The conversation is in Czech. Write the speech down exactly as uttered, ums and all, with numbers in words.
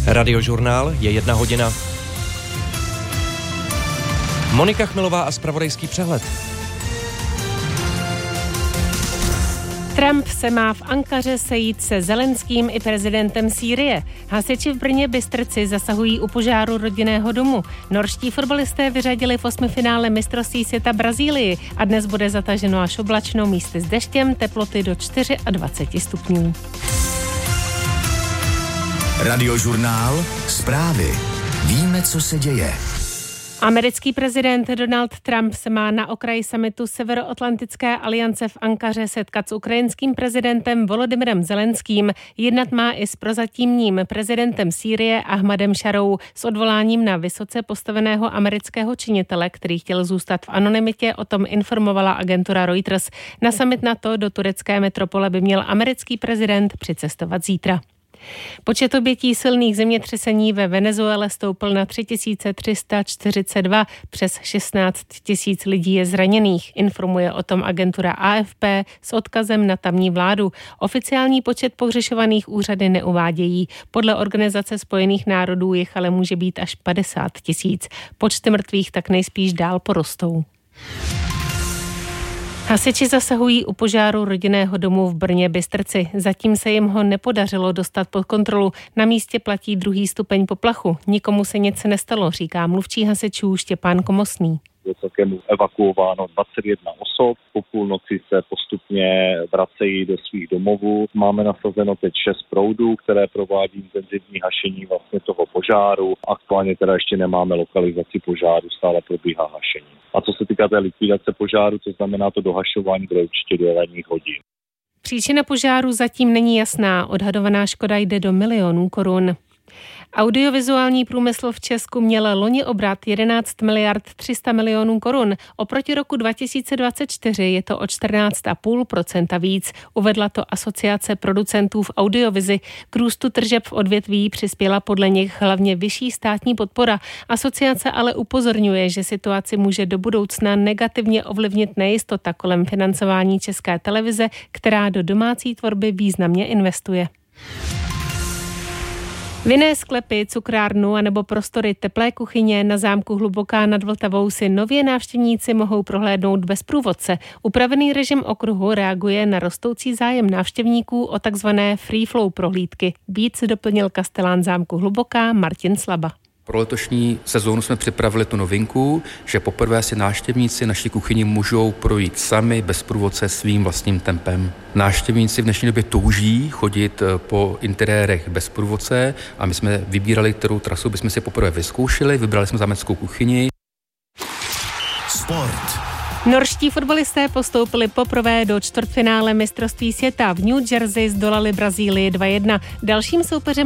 Radiožurnál je jedna hodina. Monika Chmelová a zpravodajský přehled. Trump se má v Ankaře sejít se Zelenským i prezidentem Sýrie. Hasiči v Brně Bystrci zasahují u požáru rodinného domu. Norští fotbalisté vyřadili v osmifinále mistrovství světa Brazílii a dnes bude zataženo až oblačno, místy s deštěm, teploty do dvacet čtyři stupňů. Radiožurnál, zprávy. Víme, co se děje. Americký prezident Donald Trump se má na okraji summitu Severoatlantické aliance v Ankaře setkat s ukrajinským prezidentem Volodymyrem Zelenským. Jednat má i s prozatímním prezidentem Sýrie Ahmadem Šarou s odvoláním na vysoce postaveného amerického činitele, který chtěl zůstat v anonymitě, o tom informovala agentura Reuters. Na summit NATO do turecké metropole by měl americký prezident přicestovat zítra. Počet obětí silných zemětřesení ve Venezuele stoupl na tři tisíce tři sta čtyřicet dva, přes šestnáct tisíc lidí je zraněných, informuje o tom agentura A F P s odkazem na tamní vládu. Oficiální počet pohřešovaných úřady neuvádějí. Podle Organizace spojených národů jich ale může být až padesát tisíc. Počty mrtvých tak nejspíš dál porostou. Hasiči zasahují u požáru rodinného domu v Brně Bystrci. Zatím se jim ho nepodařilo dostat pod kontrolu. Na místě platí druhý stupeň poplachu. Nikomu se nic nestalo, říká mluvčí hasičů Štěpán Komosný. Je celkem evakuováno dvacet jedna osob. Po půlnoci se postupně vracejí do svých domovů. Máme nasazeno teď šest proudů, které provádí intenzivní hašení vlastně toho požáru. Aktuálně teda ještě nemáme lokalizaci požáru, stále probíhá hašení. A co se týká té likvidace požáru, to znamená to dohašování, bude určitě déle hodin. Příčina požáru zatím není jasná. Odhadovaná škoda jde do milionů korun. Audiovizuální průmysl v Česku měl loni obrat jedenáct miliard tři sta milionů korun. Oproti roku dva tisíce dvacet čtyři je to o čtrnáct celá pět procenta víc. Uvedla to Asociace producentů v audiovizi. K růstu tržeb v odvětví přispěla podle nich hlavně vyšší státní podpora. Asociace ale upozorňuje, že situaci může do budoucna negativně ovlivnit nejistota kolem financování České televize, která do domácí tvorby významně investuje. Vinné sklepy, cukrárnu anebo prostory teplé kuchyně na zámku Hluboká nad Vltavou si nově návštěvníci mohou prohlédnout bez průvodce. Upravený režim okruhu reaguje na rostoucí zájem návštěvníků o takzvané free flow prohlídky. Víc doplnil kastelán zámku Hluboká Martin Slaba. Pro letošní sezónu jsme připravili tu novinku, že poprvé si návštěvníci naší kuchyni můžou projít sami bez průvodce svým vlastním tempem. Návštěvníci v dnešní době touží chodit po interiérech bez průvodce a my jsme vybírali, kterou trasu bychom si poprvé vyzkoušeli, vybrali jsme zámeckou kuchyni. Sport. Norští fotbalisté postoupili poprvé do čtvrtfinále mistrovství světa. V New Jersey zdolali Brazílii dva jedna. Dalším soupeřem